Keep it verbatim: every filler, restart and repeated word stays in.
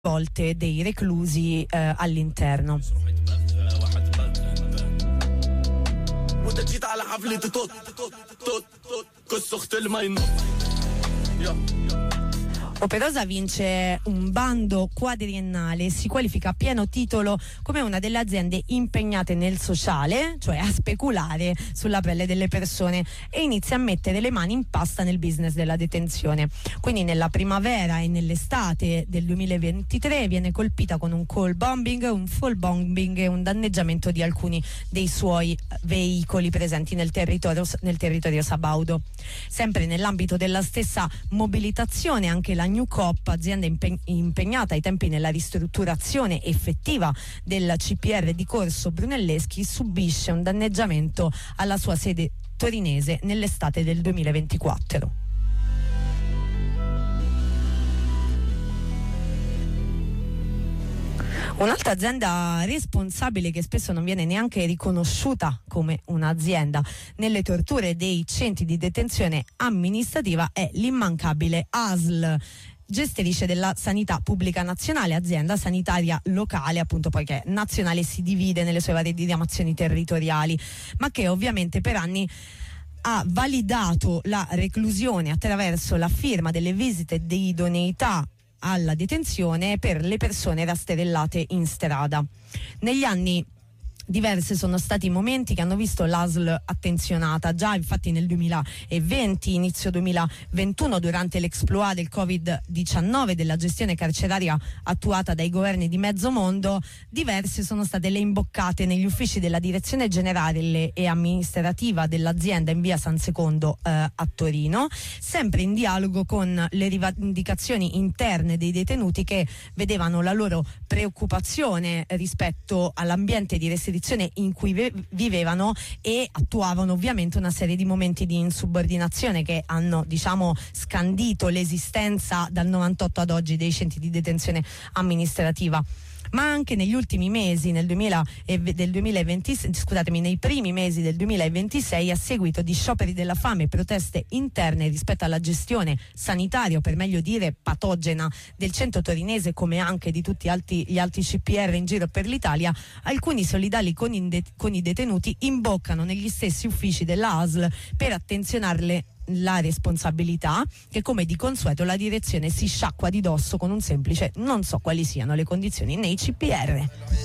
volte dei reclusi eh, all'interno. Operosa vince un bando quadriennale e si qualifica a pieno titolo come una delle aziende impegnate nel sociale, cioè a speculare sulla pelle delle persone, e inizia a mettere le mani in pasta nel business della detenzione. Quindi nella primavera e nell'estate del duemilaventitré viene colpita con un call bombing, un fall bombing e un danneggiamento di alcuni dei suoi veicoli presenti nel territorio, nel territorio sabaudo. Sempre nell'ambito della stessa mobilitazione, anche la New Coop, azienda impegnata ai tempi nella ristrutturazione effettiva del C P R di Corso Brunelleschi, subisce un danneggiamento alla sua sede torinese nell'estate del duemilaventiquattro. Un'altra azienda responsabile, che spesso non viene neanche riconosciuta come un'azienda nelle torture dei centri di detenzione amministrativa, è l'immancabile A S L, gestrice della sanità pubblica nazionale, azienda sanitaria locale, appunto, poiché nazionale si divide nelle sue varie diramazioni territoriali, ma che ovviamente per anni ha validato la reclusione attraverso la firma delle visite di idoneità alla detenzione per le persone rastrellate in strada. Negli anni diversi sono stati i momenti che hanno visto l'A S L attenzionata. Già infatti nel duemilaventi, inizio duemilaventuno, durante l'exploit del covid diciannove, della gestione carceraria attuata dai governi di mezzo mondo, diverse sono state le imboccate negli uffici della direzione generale e amministrativa dell'azienda in via San Secondo eh, a Torino, sempre in dialogo con le rivendicazioni interne dei detenuti, che vedevano la loro preoccupazione rispetto all'ambiente di restrizione in cui vivevano e attuavano ovviamente una serie di momenti di insubordinazione che hanno, diciamo, scandito l'esistenza dal novantotto ad oggi dei centri di detenzione amministrativa. Ma anche negli ultimi mesi nel duemila e del duemilaventisei, scusatemi, nei primi mesi del duemilaventisei, a seguito di scioperi della fame e proteste interne rispetto alla gestione sanitaria, o per meglio dire patogena, del centro torinese, come anche di tutti altri, gli altri C P R in giro per l'Italia, alcuni solidali con, inde, con i detenuti imboccano negli stessi uffici della A S L per attenzionarle la responsabilità, che come di consueto la direzione si sciacqua di dosso con un semplice "non so quali siano le condizioni nei C P R".